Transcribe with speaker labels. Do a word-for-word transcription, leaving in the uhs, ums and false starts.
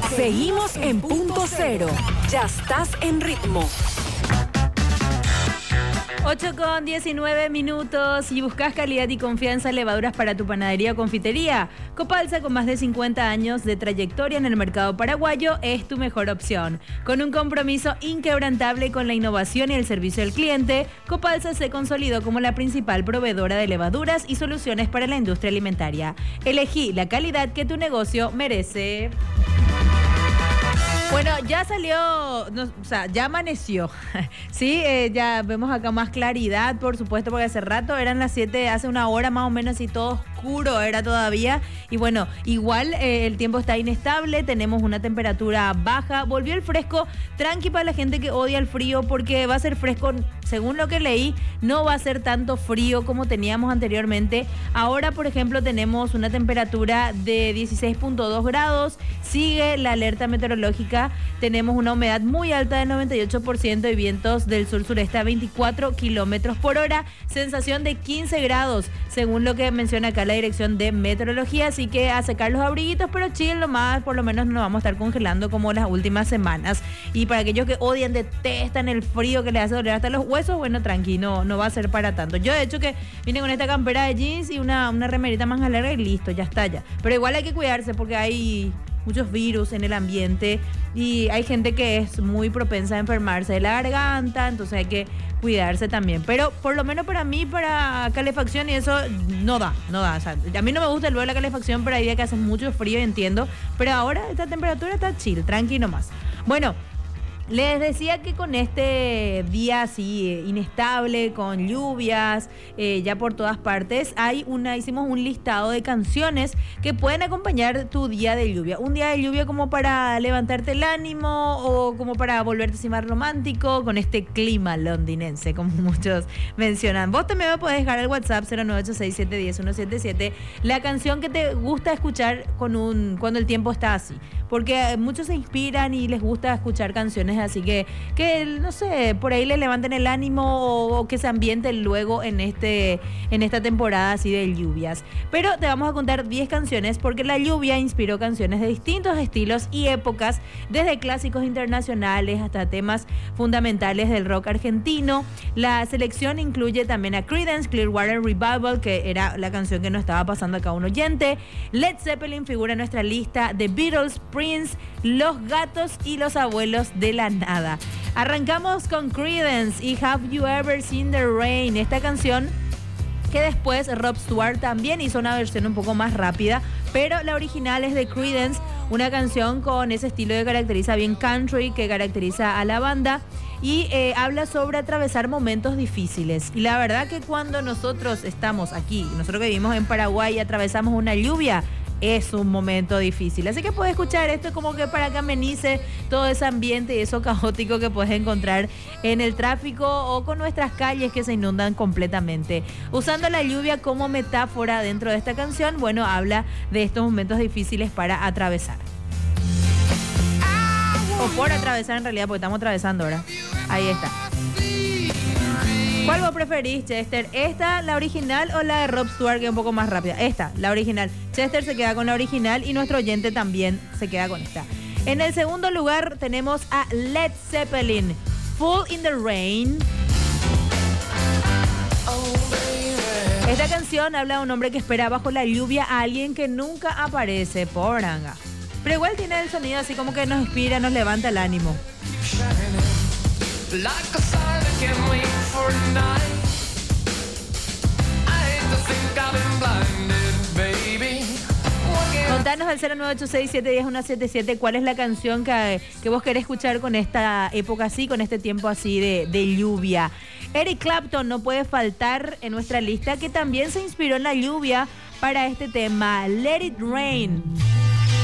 Speaker 1: Seguimos en Punto Cero. Ya estás en ritmo.
Speaker 2: ocho con diecinueve minutos. Si buscas calidad y confianza en levaduras para tu panadería o confitería, Copalsa, con más de cincuenta años de trayectoria en el mercado paraguayo, es tu mejor opción. Con un compromiso inquebrantable con la innovación y el servicio al cliente, Copalsa se consolidó como la principal proveedora de levaduras y soluciones para la industria alimentaria. Elegí la calidad que tu negocio merece. Bueno, ya salió, no, o sea, ya amaneció, sí, eh, ya vemos acá más claridad, por supuesto, porque hace rato eran las siete, hace una hora más o menos y todo oscuro era todavía, y bueno, igual eh, el tiempo está inestable, tenemos una temperatura baja, volvió el fresco, tranqui para la gente que odia el frío, porque va a ser fresco, según lo que leí, no va a ser tanto frío como teníamos anteriormente. Ahora, por ejemplo, tenemos una temperatura de dieciséis punto dos grados, sigue la alerta meteorológica, tenemos una humedad muy alta del noventa y ocho por ciento y vientos del sur-sureste a veinticuatro kilómetros por hora, sensación de quince grados, según lo que menciona acá la Dirección de Meteorología, así que a secar los abriguitos, pero chill nomás, por lo menos no vamos a estar congelando como las últimas semanas. Y para aquellos que odian, detestan el frío que les hace doler hasta los huesos, bueno, tranqui, no, no va a ser para tanto. Yo de hecho que vine con esta campera de jeans y una, una remerita manga larga y listo, ya está ya. Pero igual hay que cuidarse porque hay muchos virus en el ambiente y hay gente que es muy propensa a enfermarse de la garganta, entonces hay que cuidarse también. Pero por lo menos para mí, para calefacción y eso, no da, no da. O sea, a mí no me gusta el vuelo de la calefacción, pero hay días que hace mucho frío, entiendo. Pero ahora esta temperatura está chill, tranqui nomás. Bueno, les decía que con este día así eh, inestable, con lluvias eh, ya por todas partes, hay una, hicimos un listado de canciones que pueden acompañar tu día de lluvia. Un día de lluvia como para levantarte el ánimo o como para volverte así más romántico con este clima londinense, como muchos mencionan. Vos también me podés dejar el WhatsApp cero nueve ocho seis siete uno cero uno siete siete la canción que te gusta escuchar con un, cuando el tiempo está así. Porque muchos se inspiran y les gusta escuchar canciones así que, que no sé, por ahí le levanten el ánimo o, o que se ambienten luego en, este, en esta temporada así de lluvias. Pero te vamos a contar diez canciones porque la lluvia inspiró canciones de distintos estilos y épocas, desde clásicos internacionales hasta temas fundamentales del rock argentino. La selección incluye también a Creedence Clearwater Revival, que era la canción que nos estaba pasando acá un oyente. Led Zeppelin figura en nuestra lista, The Beatles, Prince, Los Gatos y Los Abuelos de la Nada. Arrancamos con Creedence y Have You Ever Seen the Rain, esta canción que después Rob Stewart también hizo una versión un poco más rápida, pero la original es de Creedence, una canción con ese estilo que caracteriza bien country, que caracteriza a la banda y eh, habla sobre atravesar momentos difíciles. Y la verdad que cuando nosotros estamos aquí, nosotros que vivimos en Paraguay y atravesamos una lluvia, es un momento difícil. Así que puedes escuchar esto como que para que amenice todo ese ambiente y eso caótico que puedes encontrar en el tráfico o con nuestras calles que se inundan completamente. Usando la lluvia como metáfora dentro de esta canción, bueno, habla de estos momentos difíciles para atravesar. O por atravesar en realidad, porque estamos atravesando ahora. Ahí está. ¿Cuál vos preferís, Chester? ¿Esta, la original, o la de Rob Stewart, que es un poco más rápida? Esta, la original. Chester se queda con la original y nuestro oyente también se queda con esta. En el segundo lugar tenemos a Led Zeppelin, Fall in the Rain. Esta canción habla de un hombre que espera bajo la lluvia a alguien que nunca aparece. Pobre anga. Pero igual tiene el sonido así como que nos inspira, nos levanta el ánimo. Like a sign that can't wait for a night. I hate to think I've been blinded, baby. Contanos al cero nueve ocho seis siete uno cero uno siete siete cuál es la canción que, que vos querés escuchar con esta época así, con este tiempo así de, de lluvia. Eric Clapton no puede faltar en nuestra lista, que también se inspiró en la lluvia para este tema, Let It Rain.